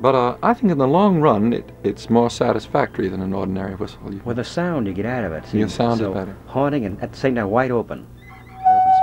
But I think in the long run, it's more satisfactory than an ordinary whistle. Well, the sound you get out of it. See, The sound is so better. haunting and at the same time wide open.